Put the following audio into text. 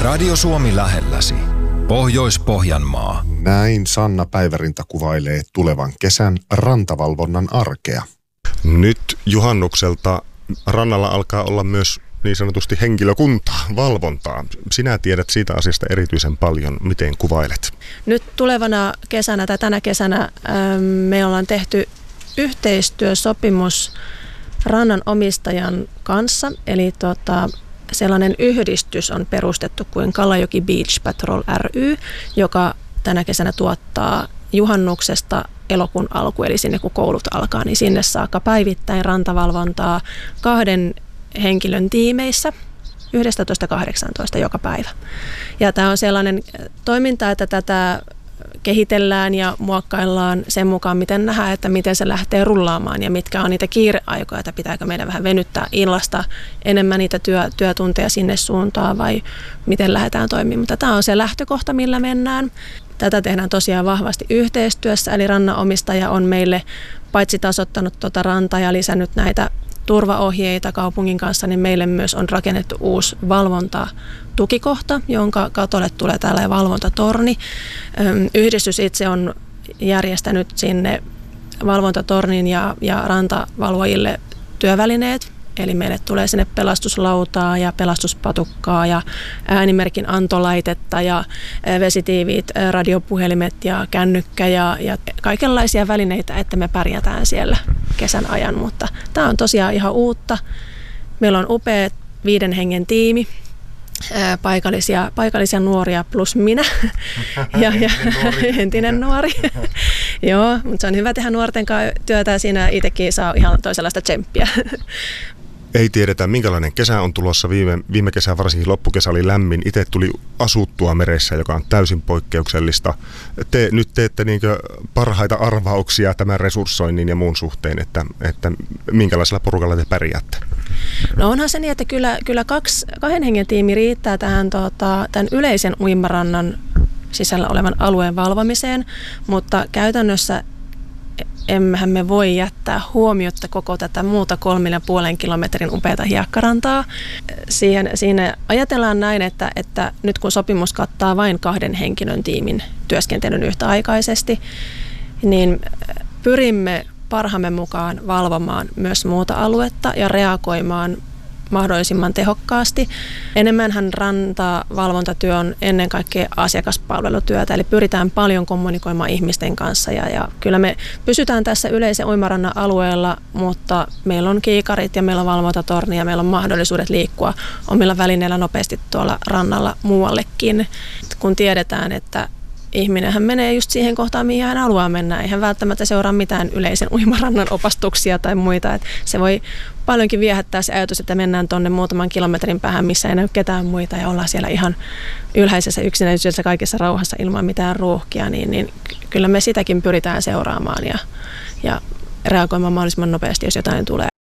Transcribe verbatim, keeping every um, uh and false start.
Radio Suomi lähelläsi. Pohjois-Pohjanmaa. Näin Sanna Päivärinta kuvailee tulevan kesän rantavalvonnan arkea. Nyt juhannukselta rannalla alkaa olla myös niin sanotusti henkilökuntaa, valvontaa. Sinä tiedät siitä asiasta erityisen paljon. Miten kuvailet? Nyt tulevana kesänä tai tänä kesänä me ollaan tehty yhteistyösopimus rannan omistajan kanssa. Eli tota, sellainen yhdistys on perustettu kuin Kalajoki Beach Patrol ry, joka tänä kesänä tuottaa juhannuksesta elokuun alku, eli sinne kun koulut alkaa, niin sinne saakka päivittäin rantavalvontaa kahden henkilön tiimeissä yksitoista kahdeksantoista joka päivä. Ja tämä on sellainen toiminta, että tätä kehitellään ja muokkaillaan sen mukaan, miten nähdään, että miten se lähtee rullaamaan ja mitkä on niitä kiireaikoja, että pitääkö meidän vähän venyttää illasta enemmän niitä työ, työtunteja sinne suuntaan vai miten lähdetään toimimaan. Mutta tämä on se lähtökohta, millä mennään. Tätä tehdään tosiaan vahvasti yhteistyössä, eli rannanomistaja on meille paitsi tasoittanut tuota rantaa ja lisännyt näitä turvaohjeita kaupungin kanssa, niin meille myös on rakennettu uusi valvontatukikohta, jonka katolle tulee tällainen valvontatorni. Yhdistys itse on järjestänyt sinne valvontatornin ja, ja rantavalvojille työvälineet. Eli meille tulee sinne pelastuslautaa ja pelastuspatukkaa ja äänimerkin antolaitetta ja vesitiiviit radiopuhelimet ja kännykkä ja, ja kaikenlaisia välineitä, että me pärjätään siellä kesän ajan. Mutta tämä on tosiaan ihan uutta. Meillä on upea viiden hengen tiimi, paikallisia, paikallisia nuoria plus minä ja, ja entinen nuori. Joo, mutta se on hyvä tehdä nuorten kanssa työtä ja siinä itsekin saa ihan toisenlaista tsemppiä. Ei tiedetä, minkälainen kesä on tulossa. Viime, viime kesä, varsinkin loppukesä, oli lämmin. Itse tuli asuttua meressä, joka on täysin poikkeuksellista. Te nyt teette niinkö parhaita arvauksia tämän resurssoinnin ja muun suhteen, että, että minkälaisella porukalla te pärjäätte? No onhan se niin, että kyllä, kyllä kaksi, kahden hengen tiimi riittää tähän tota, tämän yleisen uimarannan sisällä olevan alueen valvomiseen, mutta käytännössä emmehän me voi jättää huomiotta koko tätä muuta kolmen ja puolen kilometrin upeata hiekkarantaa. Siihen, siinä ajatellaan näin, että, että nyt kun sopimus kattaa vain kahden henkilön tiimin työskentelyn yhtäaikaisesti, niin pyrimme parhaamme mukaan valvomaan myös muuta aluetta ja reagoimaan mahdollisimman tehokkaasti. Enemmänhän rantavalvontatyö on ennen kaikkea asiakaspalvelutyötä, eli pyritään paljon kommunikoimaan ihmisten kanssa. Ja, ja kyllä me pysytään tässä yleisen uimarannan alueella, mutta meillä on kiikarit ja meillä on valvontatorni ja meillä on mahdollisuudet liikkua omilla välineillä nopeasti tuolla rannalla muuallekin, kun tiedetään, että ihminenhän menee just siihen kohtaan, mihin hän haluaa mennä. Eihän välttämättä seuraa mitään yleisen uimarannan opastuksia tai muita. Et se voi paljonkin viehättää se ajatus, että mennään tuonne muutaman kilometrin päähän, missä ei näy ketään muita ja ollaan siellä ihan ylhäisessä yksinäisyydessä kaikessa rauhassa ilman mitään ruuhkia. Niin, niin kyllä me sitäkin pyritään seuraamaan ja, ja reagoimaan mahdollisimman nopeasti, jos jotain tulee.